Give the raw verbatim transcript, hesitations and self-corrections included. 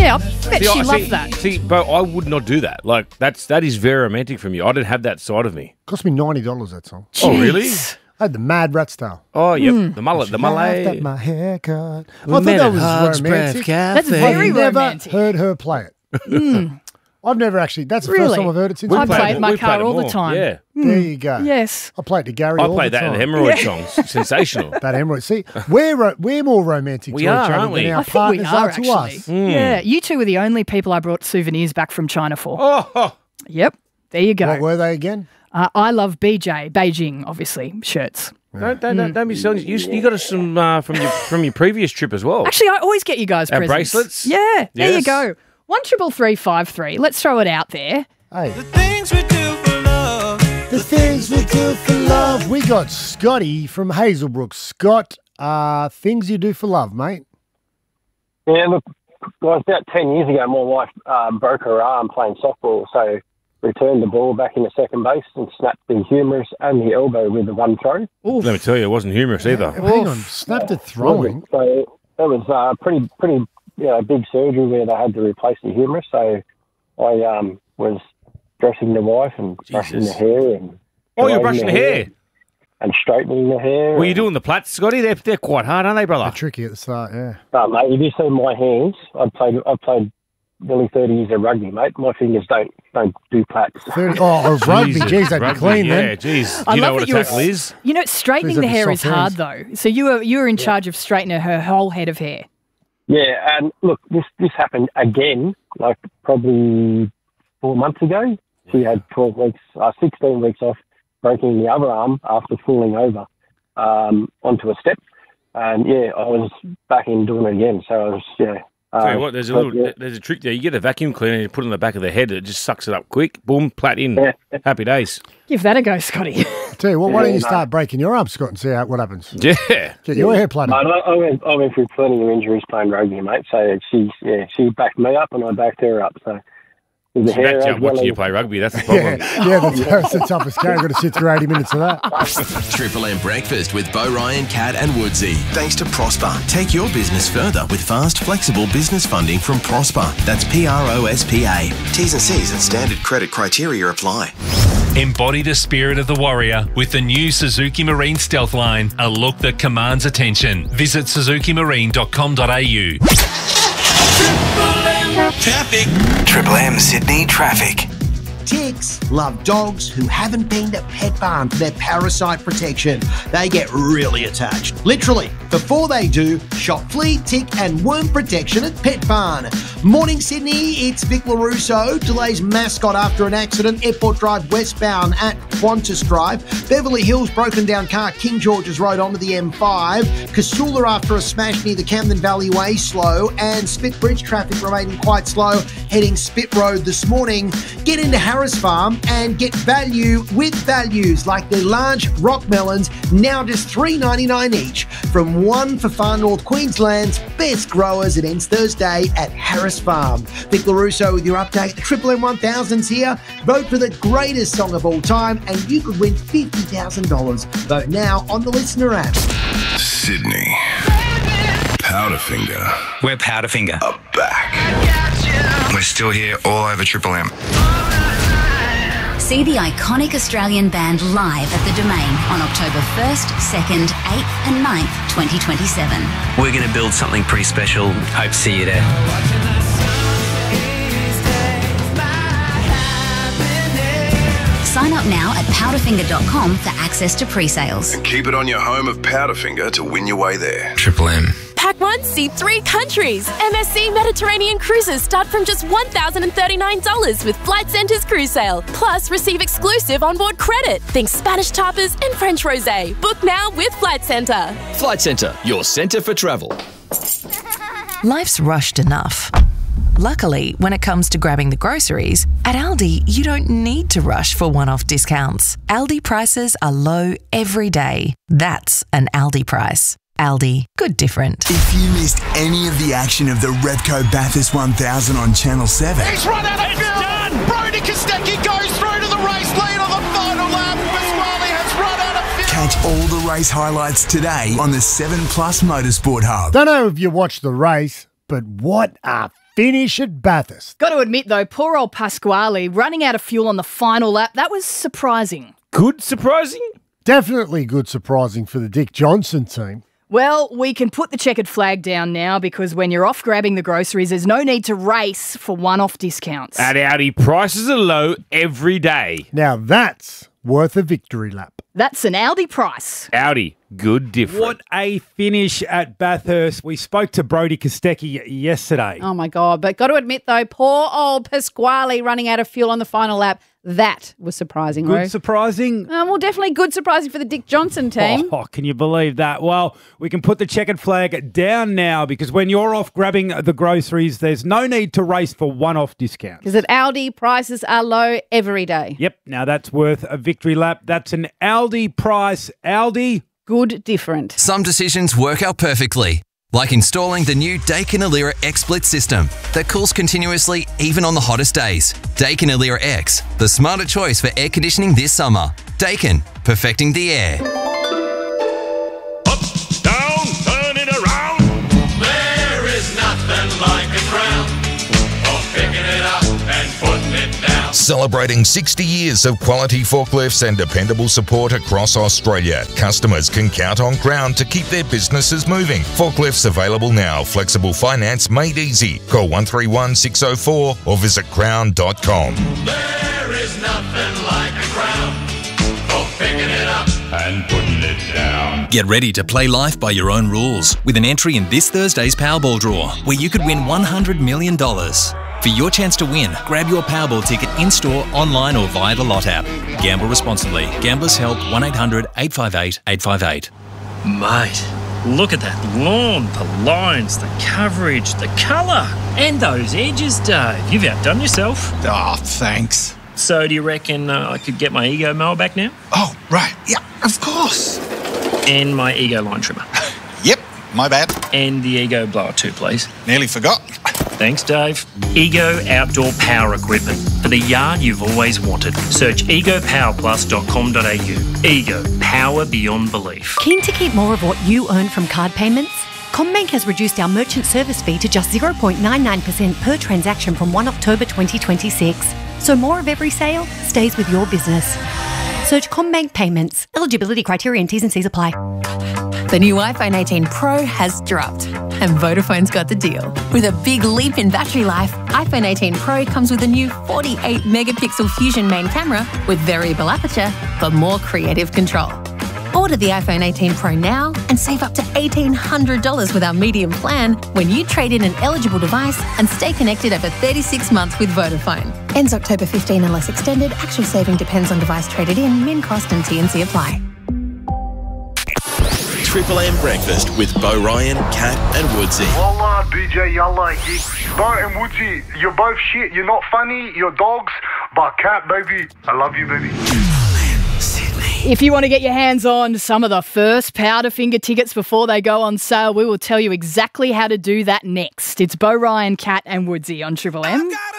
Yeah, I bet See, she I- loved see, that. See, but I would not do that. Like that's that is very romantic from you. I didn't have that side of me. Cost me ninety dollars, that song. Oh, really? Jeez. I had the Mad Rat style. Oh, yep. Hmm. The mullet, the Laughed at mullet. my haircut. We I thought met that at was Hog's Breath romantic. Cafe. That's very I've never romantic. heard her play it. I've never actually. That's the Really? first time I've heard it since. I we play played it in my we car played all the more. time. Yeah. There you go. Yes. I played to Gary I all played the that in time. the hemorrhoid songs. Sensational. That hemorrhoid. See, we're ro- we're more romantic We to are, each other aren't we? than our I think we partners are, to actually. us. Yeah, you two were the only people I brought souvenirs back from China for. Oh, Yep, there you go. What were they again? Uh, I love B J, Beijing, obviously, shirts. don't, don't, don't, don't be selling. You, you got us some uh, from your from your previous trip as well. Actually, I always get you guys Our presents. bracelets? Yeah, there you Yes. go. One triple three five three. Let's throw it out there. Hey, The things we do for love. the things we do for love. We got Scotty from Hazelbrook. Scott, uh, things you do for love, mate. Yeah, look, guys, about ten years ago, my wife uh, broke her arm playing softball, so returned the ball back into second base and snapped the humerus and the elbow with the one throw. Let me tell you, it wasn't humorous either. Hang on, snapped it throwing. So that was uh, pretty, pretty you know, big surgery where they had to replace the humerus. So I um, was dressing the wife and brushing the Jesus. hair and Oh, you're drying brushing the hair. and straightening the hair. Were you doing the plaits, Scotty? They're they're quite hard, aren't they, brother? Tricky at the start, yeah. Uh, mate, if you see my hands, I've played, I've played nearly thirty years of rugby, mate. My fingers don't don't do plaits. thirty, oh, of rugby, Jesus, geez, that'd be rugby, clean yeah, then. geez. I You know love what that a you were- tackle is? You know, straightening Please the have your hair is soft hard, hands. though. So you were you were in charge of straightening her whole head of hair. Yeah, and look, this this happened again, like probably four months ago. She had twelve weeks, uh, sixteen weeks off, breaking the other arm after falling over um, onto a step. And yeah, I was back in doing it again. So I was, yeah. Uh, Tell you what, there's a but, little, yeah, there's a trick there. You get a vacuum cleaner and you put it on the back of the head. It just sucks it up quick. Boom, plat in. Happy days. Give that a go, Scotty. Tell you what, why don't you Yeah, start breaking your arm, Scott, and see how, what happens? Yeah. Get your hair plaited. I, I, went, I went through plenty of injuries playing rugby, mate. So she, yeah, she backed me up and I backed her up. So with the hair That's as out well watching you as- play rugby. That's the Yeah, problem. yeah, that's, that's the toughest game. I've got to sit through eighty minutes of that. Triple M Breakfast with Bo Ryan, Cat and Woodsy. Thanks to Prosper. Take your business further with fast, flexible business funding from Prosper. That's P R O S P A. T's and C's and standard credit criteria apply. Embody the spirit of the warrior with the new Suzuki Marine Stealth Line, a look that commands attention. Visit suzuki marine dot com dot a u. Traffic. Triple M Sydney traffic. Ticks love dogs who haven't been to Pet Barn for their parasite protection. They get really attached. Literally, before they do, shop flea, tick and worm protection at Pet Barn. Morning Sydney, it's Vic LaRusso. Delays mascot after an accident. Airport Drive westbound at Qantas Drive. Beverly Hills broken down car, King George's Road onto the M five. Casula after a smash near the Camden Valley Way slow. And Spit Bridge traffic remaining quite slow heading Spit Road this morning. Get into Harris Farm and get value with values like the large rock melons, now just three ninety-nine each. From One for Far North Queensland's best growers. It ends Thursday at Harris Farm. Vic LaRusso with your update. The Triple M one thousand's here. Vote for the greatest song of all time and you could win fifty thousand dollars. Vote now on the Listener app. Sydney. Powderfinger. We're Powderfinger. Are back. We're still here all over Triple M. See the iconic Australian band live at the Domain on October first, second, eighth and ninth, twenty twenty-seven. We're going to build something pretty special. Hope to see you there. Sign up now at powderfinger dot com for access to pre-sales. And keep it on your home of Powderfinger to win your way there. Triple M. Pack one, see three countries. M S C Mediterranean cruises start from just one thousand thirty-nine dollars with Flight Centre's cruise sale. Plus, receive exclusive onboard credit. Think Spanish tapas and French rosé. Book now with Flight Centre. Flight Centre, your centre for travel. Life's rushed enough. Luckily, when it comes to grabbing the groceries, at Aldi, you don't need to rush for one-off discounts. Aldi prices are low every day. That's an Aldi price. Aldi, good different. If you missed any of the action of the Repco Bathurst one thousand on Channel seven... He's run out of fuel. Done. Brody Kostecki goes through to the race lead on the final lap. Pasquale has run out of fuel. Catch all the race highlights today on the seven Plus Motorsport Hub. Don't know if you watched the race, but what a finish at Bathurst. Got to admit, though, poor old Pasquale running out of fuel on the final lap, that was surprising. Good surprising? Definitely good surprising for the Dick Johnson team. Well, we can put the checkered flag down now because when you're off grabbing the groceries, there's no need to race for one-off discounts. At Audi, prices are low every day. Now that's worth a victory lap. That's an Audi price. Audi, good difference. What a finish at Bathurst. We spoke to Brodie Kostecki yesterday. Oh, my God. But got to admit, though, poor old Pasquale running out of fuel on the final lap. That was surprising, Good Ro. surprising? Uh, well, definitely good surprising for the Dick Johnson team. Oh, can you believe that? Well, we can put the checkered flag down now because when you're off grabbing the groceries, there's no need to race for one-off discounts. Because at Aldi, prices are low every day. Yep, now that's worth a victory lap. That's an Aldi price. Aldi. Good different. Some decisions work out perfectly. Like installing the new Daikin Alira X-Split system that cools continuously even on the hottest days. Daikin Alira X, the smarter choice for air conditioning this summer. Daikin, perfecting the air. Up, down, turn it around. There is nothing like a crown. For picking it up and putting it down. Celebrating sixty years of quality forklifts and dependable support across Australia, customers can count on Crown to keep their businesses moving. Forklifts available now. Flexible finance made easy. Call one three one, six oh four or visit crown dot com. There is nothing like a crown. For picking it up and putting it down. Get ready to play life by your own rules with an entry in this Thursday's Powerball draw, where you could win one hundred million dollars. For your chance to win, grab your Powerball ticket in-store, online or via the Lot app. Gamble responsibly. Gamblers Help one eight hundred, eight five eight, eight five eight. Mate, look at that lawn, the lines, the coverage, the colour, and those edges, Dave. You've outdone yourself. Oh, thanks. So do you reckon uh, I could get my Ego mower back now? Oh, right. Yeah, of course. And my Ego line trimmer. Yep, my bad. And the Ego blower too, please. Nearly forgot. Thanks, Dave. Ego Outdoor Power Equipment for the yard you've always wanted. Search ego power plus dot com dot a u. Ego, power beyond belief. Keen to keep more of what you earn from card payments? CommBank has reduced our merchant service fee to just zero point nine nine percent per transaction from first of October twenty twenty-six. So more of every sale stays with your business. Search CommBank Payments. Eligibility criteria and T's and C's apply. The new iPhone eighteen Pro has dropped, and Vodafone's got the deal. With a big leap in battery life, iPhone eighteen Pro comes with a new forty-eight megapixel Fusion main camera with variable aperture for more creative control. Order the iPhone eighteen Pro now and save up to eighteen hundred dollars with our medium plan when you trade in an eligible device and stay connected over thirty-six months with Vodafone. Ends October fifteenth unless extended. Actual saving depends on device traded in. Min cost and T and C apply. Triple M Breakfast with Bo Ryan, Kat and Woodsy. Wallah, B J, yallah, geek. Bo and Woodsy, you're both shit. You're not funny. You're dogs. But Kat, baby, I love you, baby. If you want to get your hands on some of the first Powderfinger tickets before they go on sale, we will tell you exactly how to do that next. It's Bo Ryan, Kat and Woodsy on Triple M.